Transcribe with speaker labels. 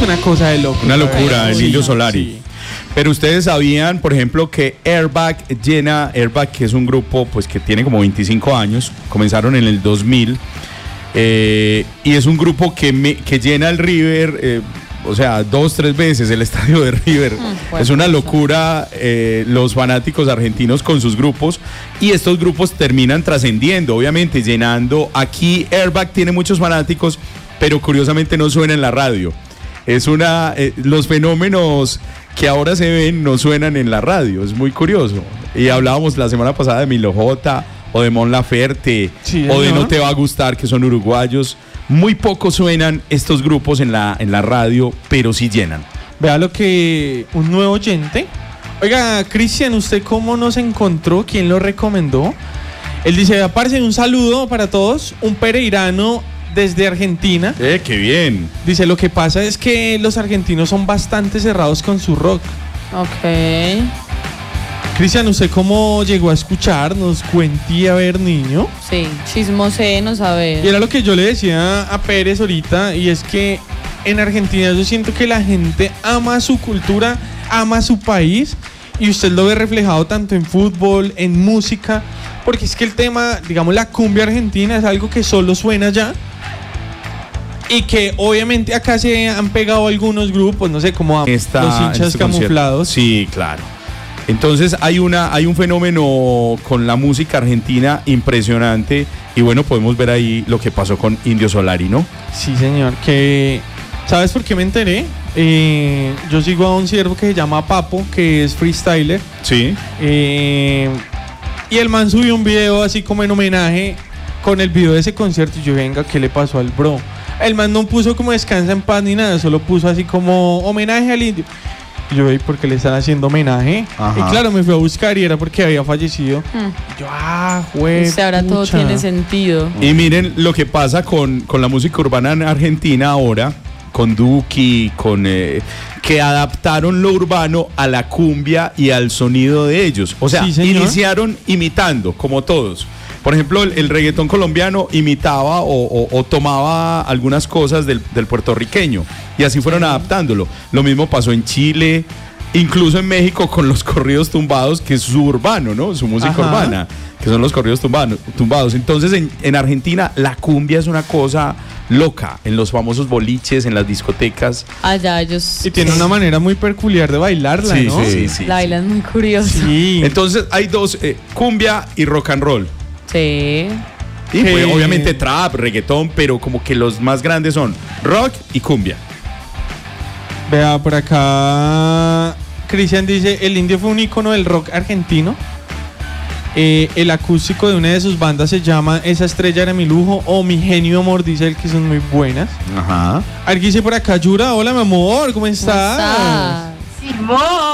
Speaker 1: una cosa de loco.
Speaker 2: Una locura, el Indio Solari.
Speaker 1: Sí.
Speaker 2: Pero ustedes sabían, por ejemplo, que Airbag, que es un grupo pues que tiene como 25 años, comenzaron en el 2000, y es un grupo que llena el River, o sea, 2-3 veces el estadio de River. Es una locura, los fanáticos argentinos con sus grupos, y estos grupos terminan trascendiendo, obviamente, llenando. Aquí Airbag tiene muchos fanáticos, pero curiosamente no suena en la radio. Los fenómenos que ahora se ven no suenan en la radio, es muy curioso. Y hablábamos la semana pasada de Milo J, o de Mon Laferte,
Speaker 1: sí,
Speaker 2: o de No Te Va a Gustar, que son uruguayos. Muy poco suenan estos grupos en la radio, pero sí llenan.
Speaker 1: Vea lo que un nuevo oyente. Oiga, Cristian, ¿usted cómo nos encontró? ¿Quién lo recomendó? Él dice, parce, un saludo para todos, un pereirano desde Argentina.
Speaker 2: ¡Qué bien!
Speaker 1: Dice, lo que pasa es que los argentinos son bastante cerrados con su rock.
Speaker 3: Ok.
Speaker 1: Cristian, ¿usted cómo llegó a escucharnos? Cuentí a ver, niño.
Speaker 3: Sí, chismoséenos a ver.
Speaker 1: Y era lo que yo le decía a Pérez ahorita, y es que en Argentina yo siento que la gente ama su cultura, ama su país, y usted lo ve reflejado tanto en fútbol, en música, porque es que el tema, digamos, la cumbia argentina es algo que solo suena allá, y que obviamente acá se han pegado algunos grupos, no sé, como los hinchas camuflados.
Speaker 2: Sí, claro. Entonces hay un fenómeno con la música argentina impresionante, y bueno, podemos ver ahí lo que pasó con Indio Solari, ¿no?
Speaker 1: Sí, señor, que ¿sabes por qué me enteré? Yo sigo a un ciervo que se llama Papo, que es freestyler.
Speaker 2: Sí.
Speaker 1: Y el man subió un video así como en homenaje con el video de ese concierto, y yo, venga, ¿qué le pasó al bro? El man no puso como descansa en paz ni nada, solo puso así como homenaje al Indio. Y yo, ¿por qué le están haciendo homenaje?
Speaker 2: Ajá.
Speaker 1: Y claro, me fui a buscar y era porque había fallecido. Y yo, güey.
Speaker 3: Ahora todo tiene sentido.
Speaker 2: Y miren lo que pasa con la música urbana en Argentina ahora, con Duki, que adaptaron lo urbano a la cumbia y al sonido de ellos. O sea,
Speaker 1: sí,
Speaker 2: iniciaron imitando, como todos. Por ejemplo, el reggaetón colombiano imitaba o tomaba algunas cosas del puertorriqueño, y así fueron adaptándolo. Lo mismo pasó en Chile, incluso en México con los corridos tumbados, que es su urbano, ¿no? Su música urbana, que son los corridos tumbados. Entonces en Argentina la cumbia es una cosa loca, en los famosos boliches, en las discotecas.
Speaker 3: Allá ellos...
Speaker 1: Y tiene una manera muy peculiar de bailarla,
Speaker 2: sí,
Speaker 1: ¿no?
Speaker 2: Sí.
Speaker 3: La bailan muy curioso.
Speaker 1: Sí.
Speaker 2: Entonces hay dos, cumbia y rock and roll.
Speaker 3: Sí.
Speaker 2: Y pues, obviamente trap, reggaetón, pero como que los más grandes son rock y cumbia.
Speaker 1: Vea, por acá Cristian dice, el Indio fue un ícono del rock argentino. El acústico de una de sus bandas se llama Esa estrella era mi lujo, o Mi genio amor, dice él, que son muy buenas.
Speaker 2: Ajá.
Speaker 1: Alguien dice por acá, Yura, hola mi amor, ¿cómo estás?
Speaker 4: Simón.